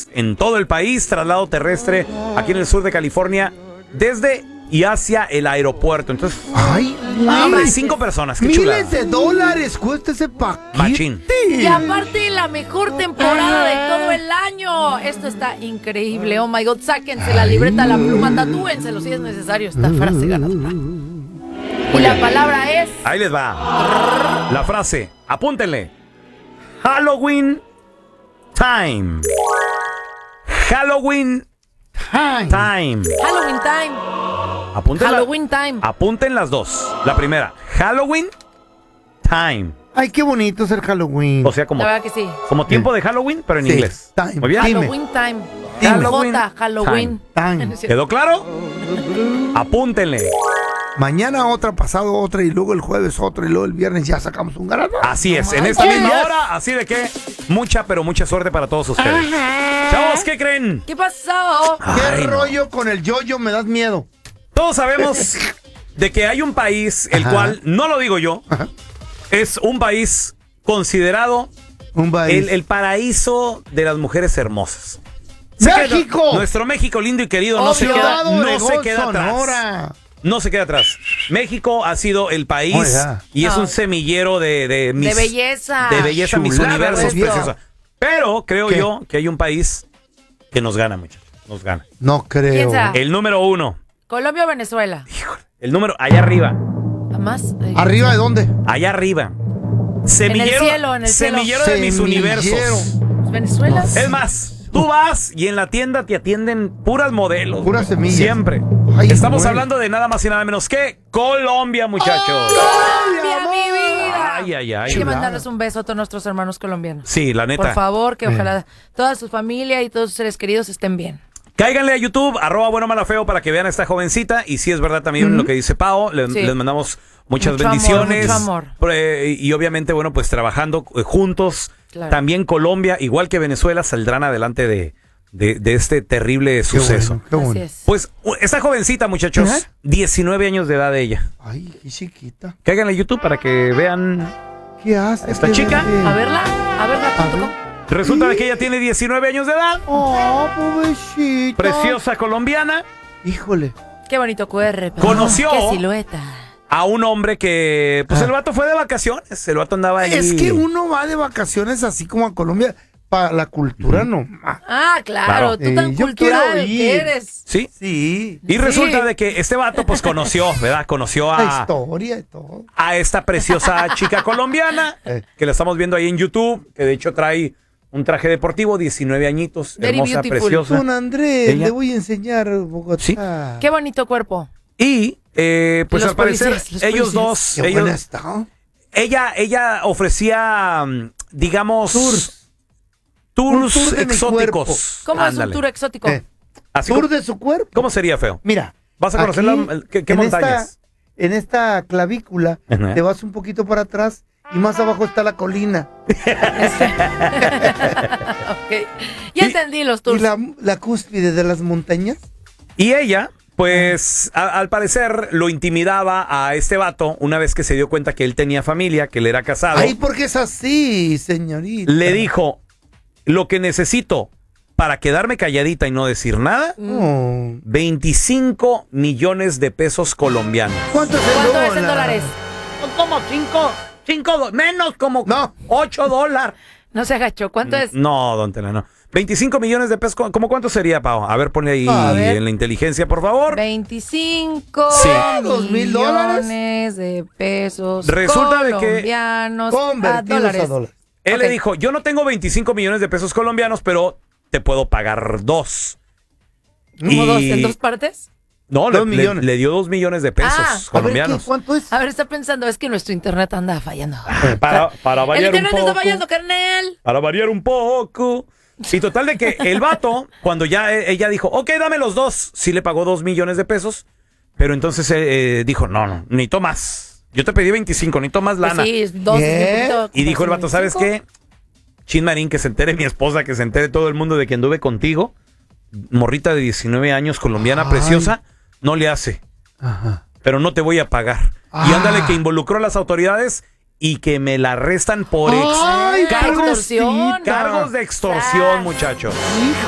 en todo el país, traslado terrestre aquí en el sur de California, desde y hacia el aeropuerto. Entonces, hombre, 5 personas, qué chula. Miles de dólares cuesta ese paquete. Machín. Y aparte, la mejor temporada de todo el año. Esto está increíble. Oh my God, sáquense la libreta, la pluma, tatúenselo si es necesario esta frase ganadora. Y la palabra es... Ahí les va. La frase, apúntenle. Halloween time. Halloween time. Halloween time. Halloween time. Apunten las dos. La primera, Halloween time. Ay, qué bonito es el Halloween. O sea, como, La verdad que sí. como tiempo de Halloween, pero en Sí, inglés. time. Muy bien. Halloween time. Halloween J, Halloween. Time. ¿Quedó claro? Apúntenle. Mañana otra, pasado otra, y luego el jueves otra, y luego el viernes ya sacamos un ganador. Así es, en esta misma hora. Así de que mucha, pero mucha suerte para todos ustedes. Chavos, ¿qué creen? ¿Qué pasó? ¿Qué Ay, no. rollo con el yo-yo? Me das miedo. Todos sabemos de que hay un país, el cual, no lo digo yo, es un país considerado Un país. el paraíso de las mujeres hermosas. ¡México! Nuestro México lindo y querido no se Ciudad queda, no Obregón, se queda atrás. Sonora. No se queda atrás. México ha sido el país Oh, yeah. y es un semillero de mis, De belleza. de belleza, mis Chulada, universos Dios. preciosos. Pero creo ¿Qué? yo que hay un país que nos gana, muchachos. Nos gana. No creo. ¿Quién sabe? El número 1. Colombia o Venezuela. El número, allá arriba. Más. ¿Arriba de dónde? Allá arriba. Semillero, cielo, en el cielo. semillero de mis Semillero. universos. Venezuela. Es más, tú vas y en la tienda te atienden puras modelos. Puras güey. semillas. Siempre. Ay, Estamos güey. hablando de nada más y nada menos que Colombia, muchachos. Colombia, mi vida. Ay, ay, ay. Hay que mandarles un beso a todos nuestros hermanos colombianos. Sí, la neta. Por favor, que ojalá toda su familia y todos sus seres queridos estén bien. Cáiganle a YouTube, @buenomalafeo, para que vean a esta jovencita. Y si es verdad también lo que dice Pao, Sí. les mandamos muchas Mucho bendiciones. amor. Y obviamente, bueno, pues trabajando juntos. Claro. También Colombia, igual que Venezuela, saldrán adelante de este terrible suceso. Qué bueno. Así es. Pues esta jovencita, muchachos, Ajá. 19 años de edad de ella. Ay, qué chiquita. Cáiganle a YouTube para que vean. ¿Qué hace? ¿Esta ¿Qué chica? hace? A verla.com. Resulta de que ella tiene 19 años de edad. Oh, pobrecita. Preciosa colombiana. Híjole. Qué bonito cuerpo. Conoció- Qué silueta. A un hombre que, pues el vato fue de vacaciones. El vato andaba ahí. Es que uno va de vacaciones así como a Colombia para la cultura nomás. Ah, claro. Claro. Tú tan Yo cultural quiero ir. que eres. Sí. Sí. Y resulta de que este vato, pues conoció, ¿verdad? Conoció La a, historia y todo. a esta preciosa chica colombiana que la estamos viendo ahí en YouTube, que de hecho trae un traje deportivo, 19 añitos, Very hermosa, beautiful. preciosa. Don Andrés, Ella- le voy a enseñar Bogotá. Sí. Qué bonito cuerpo. Y, pues Los al parecer, policías, los ellos policías. dos, Qué buena ellos, está. ella ofrecía, digamos, Tours. tours Un tour de mi exóticos. ¿Cómo es Ándale. un tour exótico? Así Tour como- de su cuerpo. ¿Cómo sería, feo? Mira. ¿Vas a conocer aquí, qué en montañas? En esta clavícula, Ajá. te vas un poquito para atrás y más abajo está la colina. Ok. Ya entendí los Y tours. la cúspide de las montañas. Y ella, pues, al parecer lo intimidaba a este vato una vez que se dio cuenta que él tenía familia, que él era casado. Ay, ¿por qué es así, señorita? Le dijo, lo que necesito para quedarme calladita y no decir nada, Oh. 25 millones de pesos colombianos. ¿Cuánto es el ¿Cuánto es en dólar? dólares? Como 5, menos como No. $8. No se agachó. ¿Cuánto es? No, don Tela, no. 25 millones de pesos, ¿cómo cuánto sería, Pau? A ver, ponle ahí A ver. en la inteligencia, por favor. 25 Sí. ¿2,000 dólares? millones de pesos Resulta de que- colombianos a Convertidos dólares. a dólares. Él Ok. le dijo, yo no tengo 25 millones de pesos colombianos, pero te puedo pagar 2. ¿Cómo dos? ¿En dos partes? No, 2 millones. le dio 2 millones de pesos Ah. A ver, colombianos. ¿cuánto es? A ver, está pensando, es que nuestro internet anda fallando. Para El variar un internet poco. está fallando, carnal. Para variar un poco. Y total de que el vato, cuando ya ella dijo, ok, dame los 2, sí le pagó 2 millones de pesos, pero entonces dijo, no, necesito más. Yo te pedí 25, necesito más lana. Pues sí, es dos. ¿Qué? es un poquito Y dijo el como vato, ¿sabes 25. qué? Chin Marín, que se entere mi esposa, que se entere todo el mundo de que anduve contigo. Morrita de 19 años, colombiana Ay. preciosa, no le hace. Ajá. Pero no te voy a pagar. Y Ah. ándale, que involucró a las autoridades y que me la arrestan por Ay, cargos, extorsión. cargos de extorsión, muchachos.